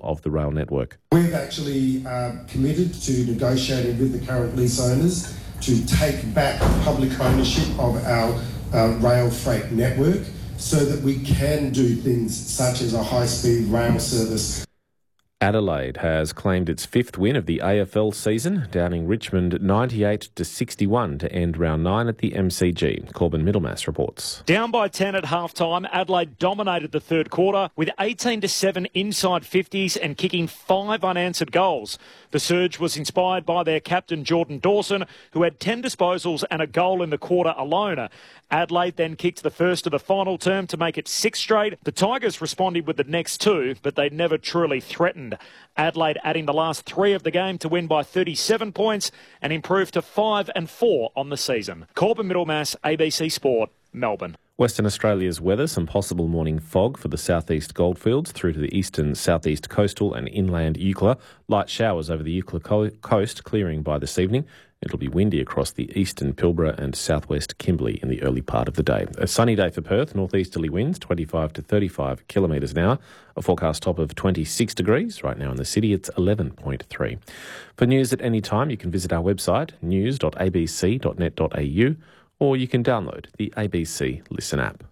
of the rail network. We've actually committed to negotiating with the current lease owners to take back public ownership of our rail freight network so that we can do things such as a high-speed rail service. Adelaide has claimed its fifth win of the AFL season, downing Richmond 98-61 to end round 9 at the MCG. Corbin Middlemass reports. Down by 10 at half-time, Adelaide dominated the third quarter with 18-7 inside 50s and kicking 5 unanswered goals. The surge was inspired by their captain Jordan Dawson, who had 10 disposals and a goal in the quarter alone. Adelaide then kicked the first of the final term to make it 6 straight. The Tigers responded with the next 2, but they never truly threatened. Adelaide adding the last 3 of the game to win by 37 points and improve to 5-4 on the season. Corbin Middlemass, ABC Sport, Melbourne. Western Australia's weather, some possible morning fog for the southeast goldfields through to the eastern southeast coastal and inland Eucla. Light showers over the Eucla coast, clearing by this evening. It'll be windy across the eastern Pilbara and southwest Kimberley in the early part of the day. A sunny day for Perth, northeasterly winds 25 to 35 kilometres an hour. A forecast top of 26 degrees. Right now in the city it's 11.3. For news at any time, you can visit our website news.abc.net.au or you can download the ABC Listen app.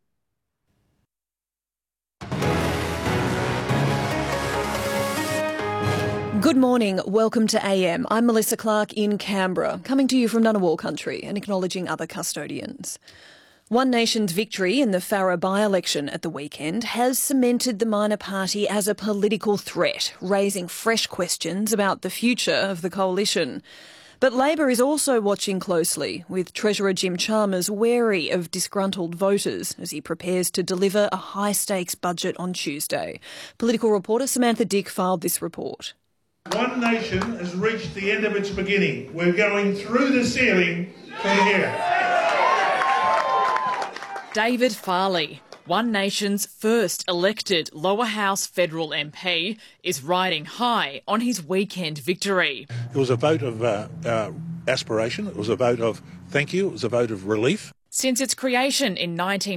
Good morning. Welcome to AM. I'm Melissa Clark in Canberra, coming to you from Ngunnawal country and acknowledging other custodians. One Nation's victory in the Farrer by-election at the weekend has cemented the minor party as a political threat, raising fresh questions about the future of the coalition. But Labor is also watching closely, with Treasurer Jim Chalmers wary of disgruntled voters as he prepares to deliver a high-stakes budget on Tuesday. Political reporter Samantha Dick filed this report. One Nation has reached the end of its beginning. We're going through the ceiling from here. David Farley, One Nation's first elected lower house federal MP, is riding high on his weekend victory. It was a vote of aspiration. It was a vote of thank you. It was a vote of relief. Since its creation in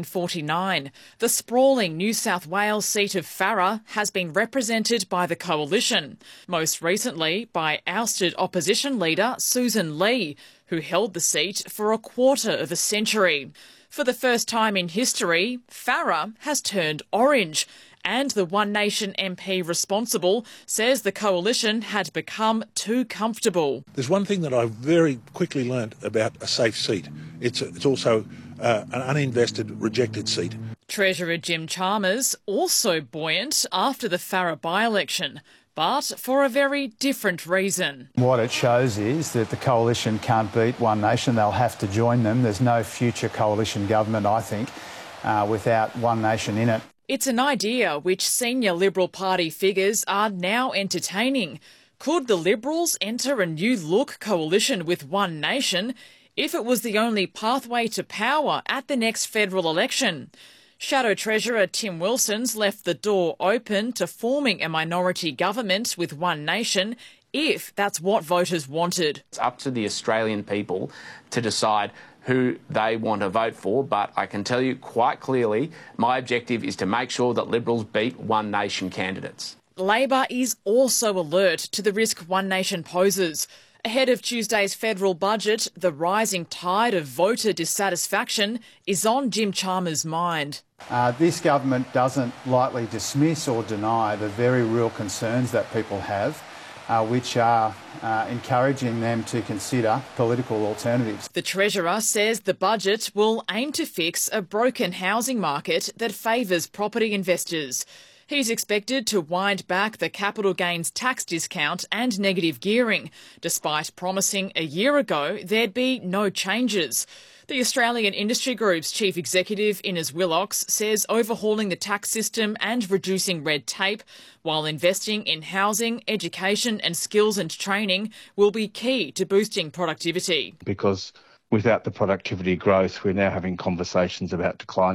1949, the sprawling New South Wales seat of Farrer has been represented by the Coalition, most recently by ousted opposition leader Susan Lee, who held the seat for a quarter of a century. For the first time in history, Farrer has turned orange, and the One Nation MP responsible says the Coalition had become too comfortable. There's one thing that I very quickly learnt about a safe seat. It's also an uninvested, rejected seat. Treasurer Jim Chalmers also buoyant after the Farrer by-election, but for a very different reason. What it shows is that the Coalition can't beat One Nation. They'll have to join them. There's no future Coalition government, I think, without One Nation in it. It's an idea which senior Liberal Party figures are now entertaining. Could the Liberals enter a new-look coalition with One Nation if it was the only pathway to power at the next federal election? Shadow Treasurer Tim Wilson's left the door open to forming a minority government with One Nation if that's what voters wanted. It's up to the Australian people to decide who they want to vote for, but I can tell you quite clearly my objective is to make sure that Liberals beat One Nation candidates. Labor is also alert to the risk One Nation poses. Ahead of Tuesday's federal budget, the rising tide of voter dissatisfaction is on Jim Chalmers' mind. This government doesn't lightly dismiss or deny the very real concerns that people have, which are encouraging them to consider political alternatives. The Treasurer says the budget will aim to fix a broken housing market that favours property investors. He's expected to wind back the capital gains tax discount and negative gearing, despite promising a year ago there'd be no changes. The Australian Industry Group's chief executive, Innes Willox, says overhauling the tax system and reducing red tape while investing in housing, education and skills and training will be key to boosting productivity. Because without the productivity growth, we're now having conversations about declining